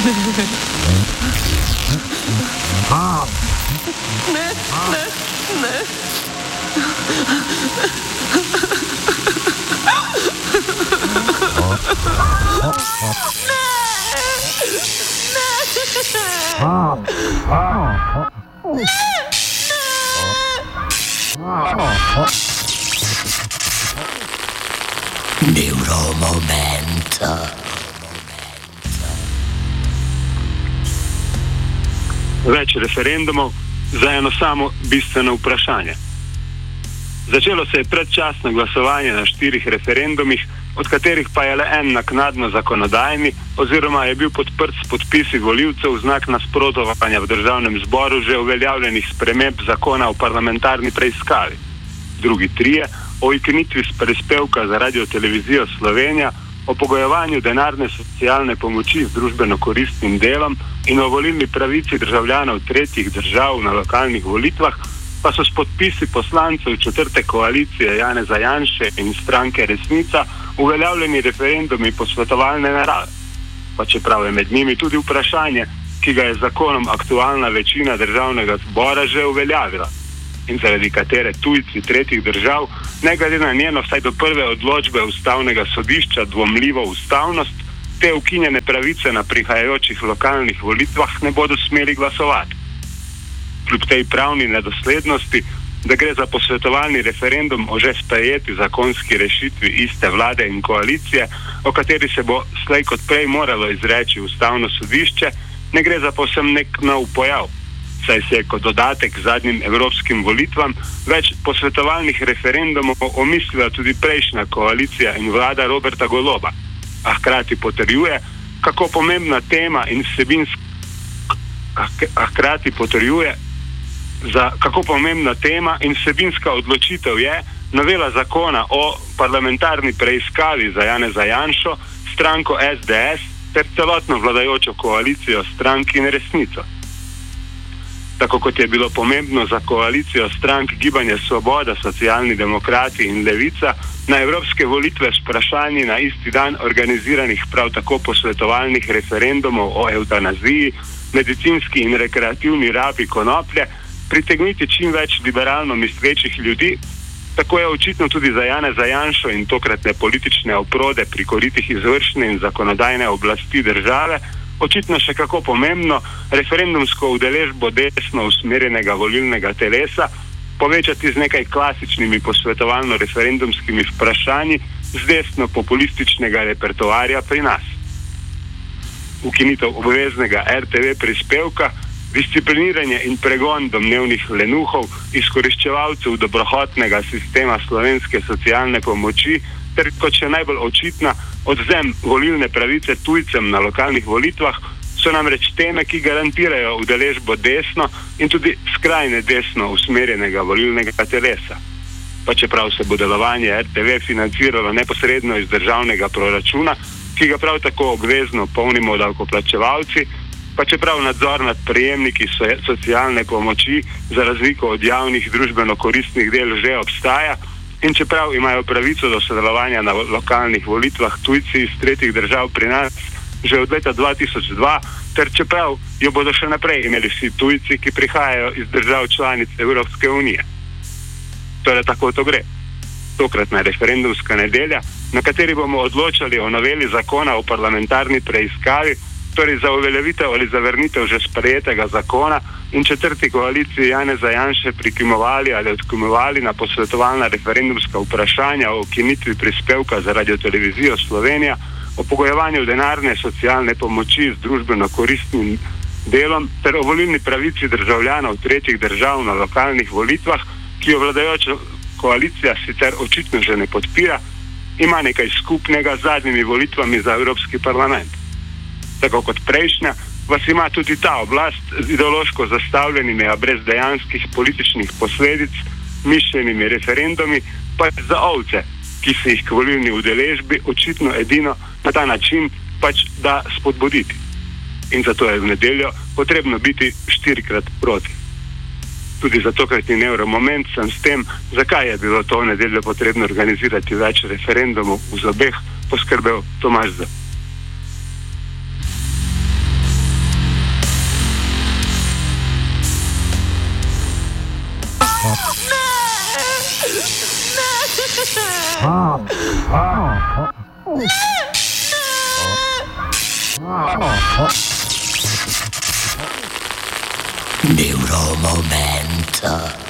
Neuromomento. Več referendumov za eno samo bistveno vprašanje. Začelo se je predčasno glasovanje na 4 referendumih, od katerih pa je le en naknadno zakonodajni oziroma je bil podprt s podpisi volivcev v znak nasprotovanja v državnem zboru že uveljavljenih sprememb zakona o parlamentarni preiskavi. Drugi 3 o ukinitvi prispevka za Radiotelevizijo Slovenija, o pogojevanju denarne socialne pomoči z družbeno koristnim delom in o volilni pravici državljanov tretjih držav na lokalnih volitvah, pa so s podpisi poslancev 4. koalicije Janeza Janše in stranke Resnica uveljavljeni referendumi posvetovalne narave, pa čeprav je med njimi tudi vprašanje, ki ga je zakonom aktualna večina državnega zbora že uveljavila in zaradi katere tujci tretjih držav, ne glede na njeno vsaj do prve odločbe ustavnega sodišča dvomljivo ustavnost, te ukinjene pravice na prihajajočih lokalnih volitvah ne bodo smeli glasovati. Kljub tej pravni nedoslednosti, da gre za posvetovalni referendum o že sprejeti zakonski rešitvi iste vlade in koalicije, o kateri se bo slej kot prej moralo izreči ustavno sodišče, ne gre za povsem nek nov pojav, saj se je kot dodatek zadnjim evropskim volitvam več posvetovalnih referendumov omislila tudi prejšnja koalicija in vlada Roberta Goloba, a hkrati potrjuje, kako pomembna tema in vsebinska odločitev je novela zakona o parlamentarni preiskavi za Janeza Janšo, stranko SDS ter celotno vladajočo koalicijo strank in Resnico. Tako kot je bilo pomembno za koalicijo strank Gibanje Svoboda, Socialni demokrati in Levica na evropske volitve s vprašanji na isti dan organiziranih prav tako posvetovalnih referendumov o evtanaziji, medicinski in rekreativni rabi konoplje, pritegniti čim več liberalno mislečih ljudi, tako je očitno tudi za Janeza Janšo in tokratne politične oprode pri koritih izvršne in zakonodajne oblasti države očitno še kako pomembno referendumsko udeležbo desno usmerjenega volilnega telesa povečati z nekaj klasičnimi posvetovalno-referendumskimi vprašanji z desno populističnega repertoarja pri nas. Ukinitev obveznega RTV prispevka, discipliniranje in pregon domnevnih lenuhov, izkoriščevalcev dobrohotnega sistema slovenske socialne pomoči ter kot še najbolj očitna odvzem volilne pravice tujcem na lokalnih volitvah so namreč teme, ki garantirajo udeležbo desno in tudi skrajne desno usmerjenega volilnega telesa. Pa čeprav se bo delovanje RTV financiralo neposredno iz državnega proračuna, ki ga prav tako obvezno polnimo davkoplačevalci, pa čeprav nadzor nad prejemniki socialne pomoči za razliko od javnih družbeno-koristnih del že obstaja in čeprav imajo pravico do sodelovanja na lokalnih volitvah tujci iz tretjih držav pri nas že od leta 2002, ter čeprav jo bodo še naprej imeli vsi tujci, ki prihajajo iz držav članic Evropske unije. Torej tako to gre. Tokratna referendumska nedelja, na kateri bomo odločali o noveli zakona o parlamentarni preiskavi, torej za uveljavitev ali zavrnitev že sprejetega zakona in 4. koaliciji Janeza Janše prikimovali ali odkimovali na posvetovalna referendumska vprašanja o ukinitvi prispevka za Radiotelevizijo Slovenija, o pogojevanju denarne socialne pomoči z družbeno koristnim delom ter o volilni pravici državljanov tretjih držav na lokalnih volitvah, ki jo vladajoča koalicija sicer očitno že ne podpira, ima nekaj skupnega z zadnjimi volitvami za Evropski parlament. Tako kot prejšnja, vas ima tudi ta oblast z ideološko zastavljenimi, a brez dejanskih političnih posledic, mišljenimi referendumi, pa za ovce, ki se jih k volilni udeležbi očitno edino na ta način pač da spodbuditi. In zato je v nedeljo potrebno biti 4-krat proti. Tudi zato, ker ti neuromoment sem s tem, zakaj je bilo to v nedeljo potrebno organizirati več referendumov v zobeh, poskrbel Tomaž Z. Neuromoment.